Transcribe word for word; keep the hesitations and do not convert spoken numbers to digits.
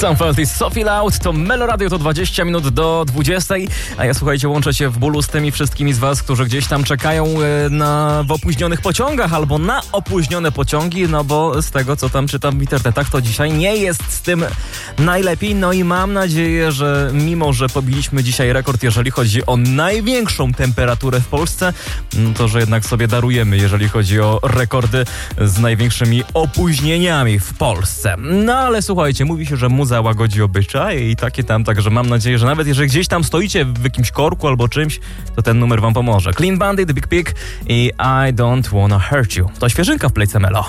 Sam Felty, Sophie Loud, to Melo Radio, to dwadzieścia minut do dwudziestej, a ja, słuchajcie, łączę się w bólu z tymi wszystkimi z was, którzy gdzieś tam czekają na, w opóźnionych pociągach albo na opóźnione pociągi, no bo z tego, co tam czytam w internetach, to dzisiaj nie jest z tym najlepiej, no i mam nadzieję, że mimo, że pobiliśmy dzisiaj rekord, jeżeli chodzi o największą temperaturę w Polsce, to że jednak sobie darujemy, jeżeli chodzi o rekordy z największymi opóźnieniami w Polsce. No ale słuchajcie, mówi się, że muza łagodzi obyczaje i takie tam, także mam nadzieję, że nawet jeżeli gdzieś tam stoicie w jakimś korku albo czymś, to ten numer wam pomoże. Clean Bandit, Big Pig i I Don't Wanna Hurt You. To świeżynka w Playce Melo.